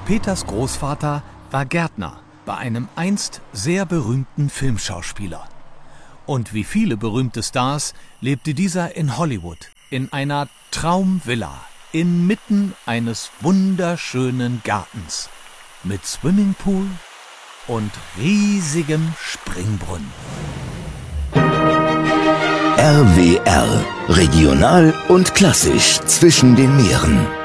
Peters Großvater war Gärtner bei einem einst sehr berühmten Filmschauspieler. Und wie viele berühmte Stars lebte dieser in Hollywood, in einer Traumvilla, inmitten eines wunderschönen Gartens, mit Swimmingpool und riesigem Springbrunnen. RWR, regional und klassisch zwischen den Meeren.